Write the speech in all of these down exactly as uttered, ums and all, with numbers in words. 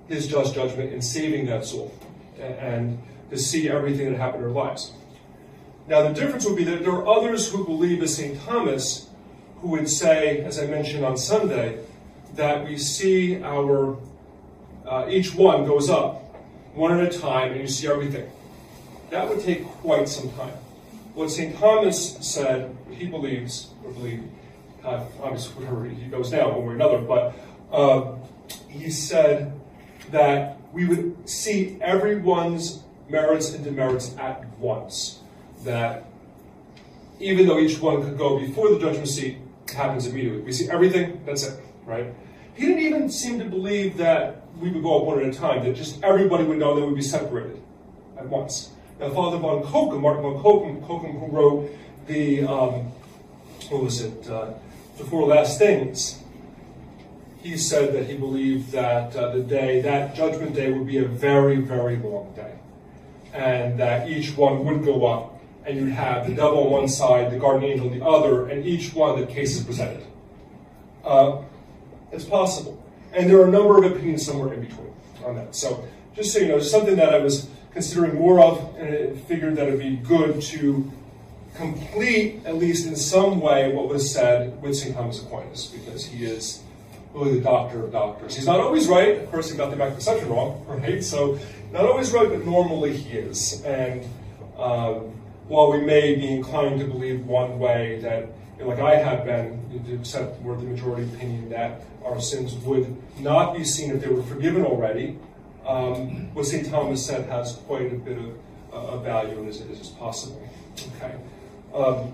his just judgment in saving that soul and to see everything that happened in their lives. Now, the difference would be that there are others who believe, as Saint Thomas, who would say, as I mentioned on Sunday, that we see our, uh, each one goes up one at a time and you see everything. That would take quite some time. What Saint Thomas said, he believes, or believed, uh, obviously wherever he goes now, one way or another, but uh, he said that we would see everyone's merits and demerits at once. That even though each one could go before the judgment seat, it happens immediately. We see everything, that's it, right? He didn't even seem to believe that we would go up one at a time, that just everybody would know that we'd be separated at once. Now, Father von Kokum, Martin von Kokum, Kokum who wrote the, um, what was it, uh, The Four Last Things, he said that he believed that uh, the day, that judgment day would be a very, very long day. And that each one would go up, and you'd have the devil on one side, the guardian angel on the other, and each one the case is presented. Uh, it's possible. And there are a number of opinions somewhere in between on that. So just so you know, it's something that I was considering more of, and I figured that it would be good to complete, at least in some way, what was said with Saint Thomas Aquinas, because he is really the doctor of doctors. He's not always right. Of course, he got the Immaculate Conception wrong, right? So not always right, but normally he is. And um, while we may be inclined to believe one way, that, you know, like I have been, to accept more the majority opinion that our sins would not be seen if they were forgiven already, um, what Saint Thomas said has quite a bit of uh, value and is, is possible. Okay. Um,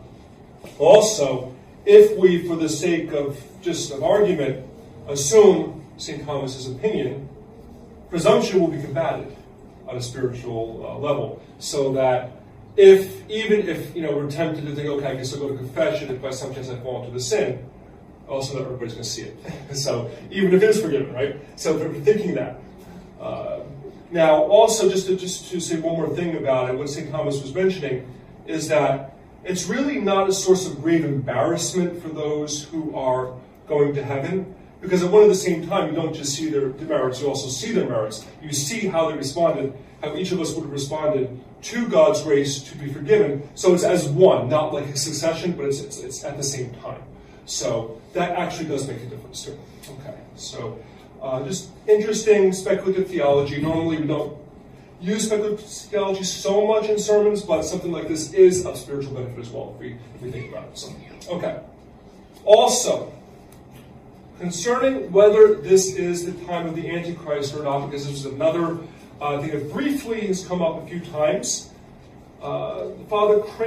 also, if we, for the sake of just of argument, assume Saint Thomas's opinion, presumption will be combated on a spiritual uh, level, so that if, even if, you know, we're tempted to think, okay, I guess I'll go to confession if by some chance I fall into the sin, also not everybody's going to see it. So even if it is forgiven, right? So if we're thinking that. Uh, now, also, just to, just to say one more thing about it, what Saint Thomas was mentioning is that it's really not a source of grave embarrassment for those who are going to heaven, because at one and the same time, you don't just see their demerits, you also see their merits. You see how they responded, how each of us would have responded to God's grace to be forgiven. So it's as one, not like a succession, but it's, it's, it's at the same time. So that actually does make a difference too. Okay, so uh, just interesting speculative theology. Normally we don't use speculative theology so much in sermons, but something like this is of spiritual benefit as well, if we, if we think about it. So, okay. Also, concerning whether this is the time of the Antichrist or not, because this is another uh, thing that briefly has come up a few times, uh, Father Craig